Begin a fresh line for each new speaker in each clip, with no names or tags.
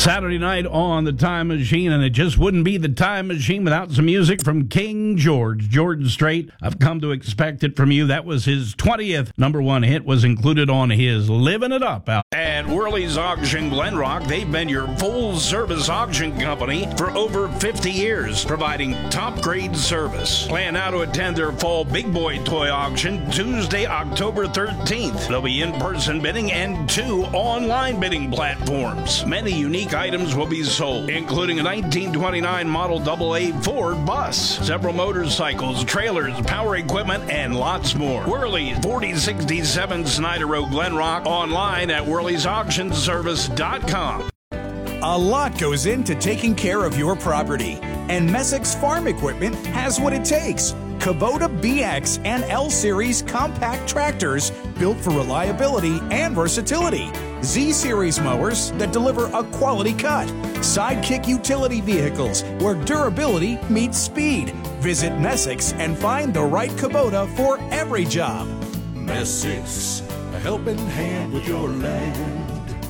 Saturday night on the Time Machine, and it just wouldn't be the Time Machine without some music from King George. George Strait, I've come to expect it from you. That was his 20th number one hit, was included on his Living It Up album. At Worley's Auction Glen Rock, they've been your full-service auction company for over 50 years, providing top-grade service. Plan now to attend their fall Big Boy Toy Auction Tuesday, October 13th. There'll be in-person bidding and 2 online bidding platforms. Many unique items will be sold, including a 1929 Model AA Ford bus, several motorcycles, trailers, power equipment, and lots more. Worley's 4067 Snyder Road, Glen Rock, online at Worley'sAuctionService.com.
A lot goes into taking care of your property, and Messick's Farm Equipment has what it takes. Kubota BX and L Series compact tractors built for reliability and versatility. Z Series mowers that deliver a quality cut. Sidekick utility vehicles where durability meets speed. Visit Messick's and find the right Kubota for every job.
Messick's, a helping hand with your land.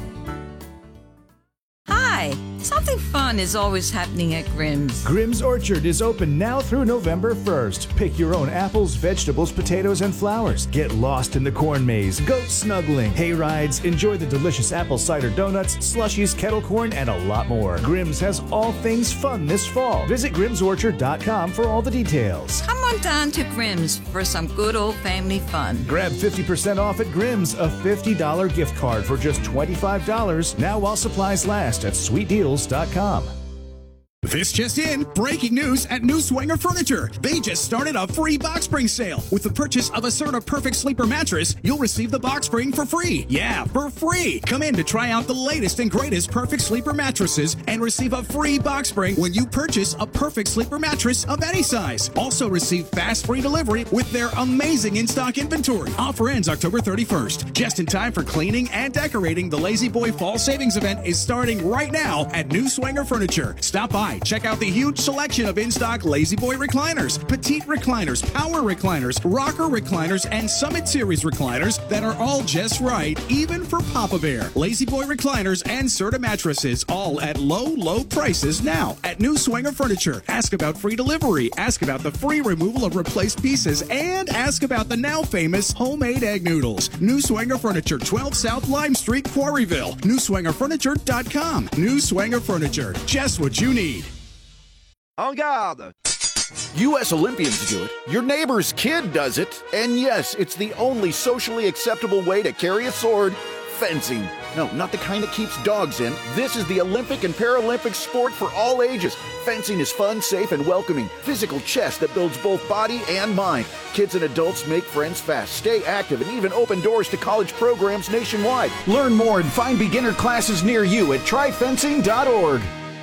Hi! Something fun is always happening at Grimm's.
Grimm's Orchard is open now through November 1st. Pick your own apples, vegetables, potatoes, and flowers. Get lost in the corn maze, goat snuggling, hay rides, enjoy the delicious apple cider donuts, slushies, kettle corn, and a lot more. Grimm's has all things fun this fall. Visit grimmsorchard.com for all the details.
Come on down to Grimm's for some good old family fun.
Grab 50% off at Grimm's, a $50 gift card for just $25, now while supplies last at sweetdeals.com.
This just in, breaking news at New Swanger Furniture. They just started a free box spring sale. With the purchase of a Serta Perfect Sleeper mattress, you'll receive the box spring for free. Yeah, for free. Come in to try out the latest and greatest Perfect Sleeper mattresses and receive a free box spring when you purchase a Perfect Sleeper mattress of any size. Also receive fast free delivery with their amazing in-stock inventory. Offer ends October 31st. Just in time for cleaning and decorating, the Lazy Boy Fall Savings Event is starting right now at New Swanger Furniture. Stop by. Check out the huge selection of in-stock Lazy Boy recliners, petite recliners, power recliners, rocker recliners, and Summit Series recliners that are all just right, even for Papa Bear. Lazy Boy recliners and Serta mattresses, all at low, low prices now at New Swanger Furniture. Ask about free delivery, ask about the free removal of replaced pieces, and ask about the now famous homemade egg noodles. New Swanger Furniture, 12 South Lime Street, Quarryville. NewSwangerFurniture.com. New Swanger Furniture, just what you need.
En garde! U.S. Olympians do it, your neighbor's kid does it, and yes, it's the only socially acceptable way to carry a sword, fencing. No, not the kind that keeps dogs in. This is the Olympic and Paralympic sport for all ages. Fencing is fun, safe, and welcoming. Physical chess that builds both body and mind. Kids and adults make friends fast, stay active, and even open doors to college programs nationwide. Learn more and find beginner classes near you at tryfencing.org.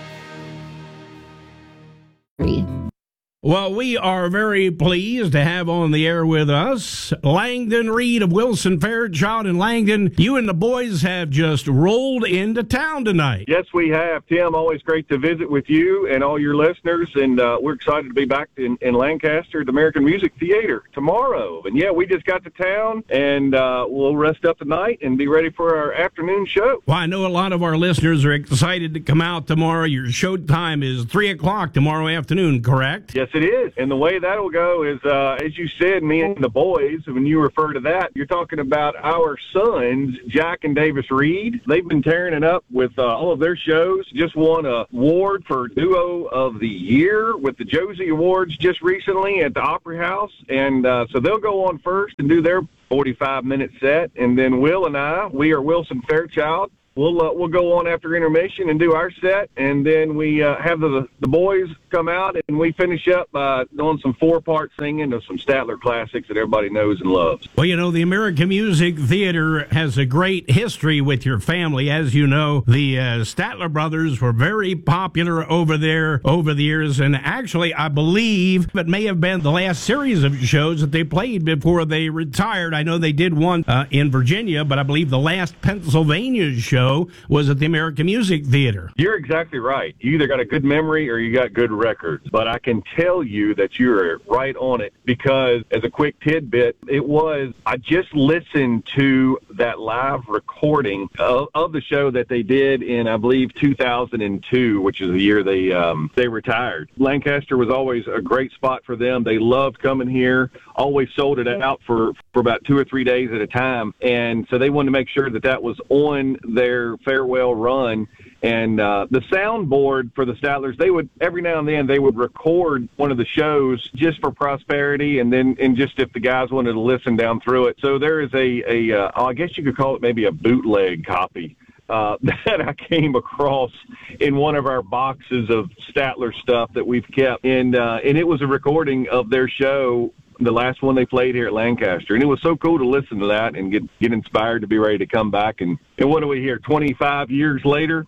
Well, we are very pleased to have on the air with us Langdon Reed of Wilson Fairchild. And Langdon, you and the boys have just rolled into town tonight.
Yes, we have, Tim. Always great to visit with you and all your listeners. And we're excited to be back in Lancaster at the American Music Theater tomorrow. And, yeah, we just got to town, and we'll rest up tonight and be ready for our afternoon show.
Well, I know a lot of our listeners are excited to come out tomorrow. Your show time is 3 o'clock tomorrow afternoon, correct?
Yes, it is. And the way that'll go is, as you said, me and the boys, when you refer to that, you're talking about our sons, Jack and Davis Reed. They've been tearing it up with all of their shows. Just won an award for Duo of the Year with the Josie Awards just recently at the Opry House. And so they'll go on first and do their 45-minute set. And then Will and I, we are Wilson Fairchild. We'll go on after intermission and do our set, and then we have the boys come out, and we finish up by doing some 4-part singing of some Statler classics that everybody knows and loves.
Well, you know, the American Music Theater has a great history with your family. As you know, the Statler brothers were very popular over there over the years, and actually, I believe it may have been the last series of shows that they played before they retired. I know they did one in Virginia, but I believe the last Pennsylvania show know, was at the American Music Theater.
You're exactly right. You either got a good memory or you got good records. But I can tell you that you're right on it because, as a quick tidbit, I just listened to that live recording of the show that they did in, I believe, 2002, which is the year they retired. Lancaster was always a great spot for them. They loved coming here, always sold it out for about 2 or 3 days at a time. And so they wanted to make sure that was on their farewell run. And the soundboard for the Statlers, they would every now and then they would record one of the shows just for prosperity, and just if the guys wanted to listen down through it. So there is I guess you could call it maybe a bootleg copy that I came across in one of our boxes of Statler stuff that we've kept, and it was a recording of their show, the last one they played here at Lancaster. And it was so cool to listen to that and get inspired to be ready to come back. And what do we hear? 25 years later,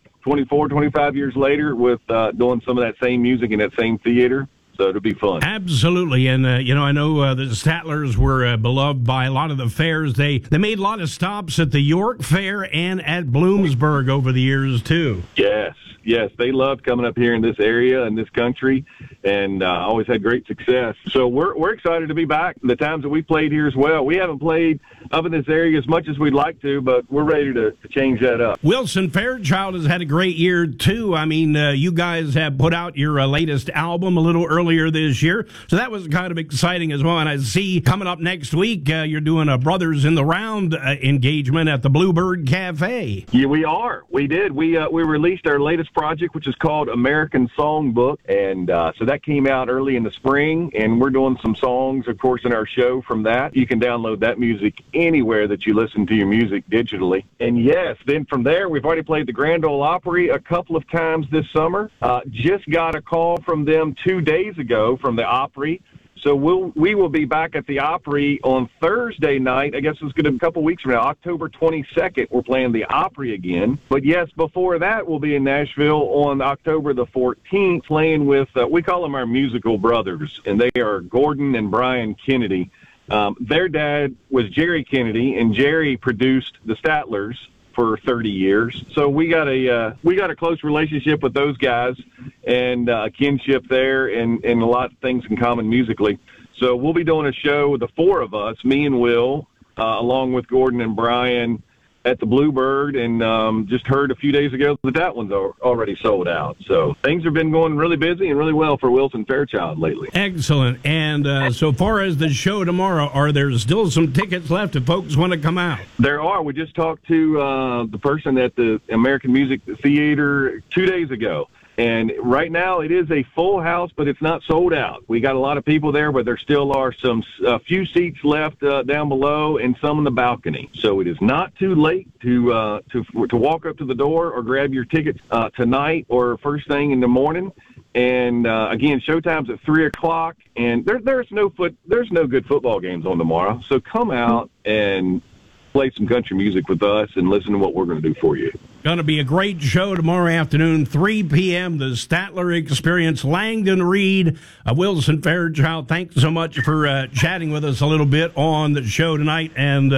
25 years later, with doing some of that same music in that same theater. So it'll be fun.
Absolutely. And, I know the Statlers were beloved by a lot of the fairs. They made a lot of stops at the York Fair and at Bloomsburg over the years, too.
Yes, they loved coming up here in this area and this country, and always had great success. So we're excited to be back. The times that we played here as well, we haven't played up in this area as much as we'd like to, but we're ready to change that up.
Wilson Fairchild has had a great year, too. I mean, you guys have put out your latest album a little earlier this year, so that was kind of exciting as well. And I see coming up next week, you're doing a Brothers in the Round engagement at the Bluebird Cafe.
Yeah, we are. We did. We released our latest project, which is called American Songbook, and so that came out early in the spring, and we're doing some songs, of course, in our show from that. You can download that music anywhere that you listen to your music digitally. And yes, then from there, we've already played the Grand Ole Opry a couple of times this summer. Just got a call from them 2 days ago from the Opry. So we will be back at the Opry on Thursday night. I guess it's going to be a couple weeks from now, October 22nd. We're playing the Opry again. But yes, before that, we'll be in Nashville on October the 14th, playing with we call them our musical brothers, and they are Gordon and Brian Kennedy. Their dad was Jerry Kennedy, and Jerry produced the Statlers for 30 years. So we got a close relationship with those guys, and a kinship there, and a lot of things in common musically. So we'll be doing a show, the four of us, me and Will, along with Gordon and Brian, at the Bluebird, and just heard a few days ago that one's already sold out. So things have been going really busy and really well for Wilson Fairchild lately.
Excellent. And so far as the show tomorrow, are there still some tickets left if folks want to come out?
There are. We just talked to the person at the American Music Theater 2 days ago. And right now it is a full house, but it's not sold out. We got a lot of people there, but there still are a few seats left down below and some in the balcony. So it is not too late to walk up to the door or grab your tickets tonight or first thing in the morning. And again, showtime's at 3:00, and there's no good football games on tomorrow. So come out and play some country music with us and listen to what we're going to do for you.
Going to be a great show tomorrow afternoon, 3 p.m., the Statler Experience. Langdon Reed, Wilson Fairchild, thanks so much for chatting with us a little bit on the show tonight. And,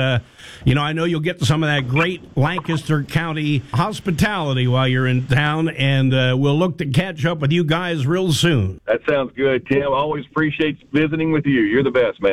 I know you'll get some of that great Lancaster County hospitality while you're in town, and we'll look to catch up with you guys real soon.
That sounds good, Tim. Always appreciate visiting with you. You're the best, man.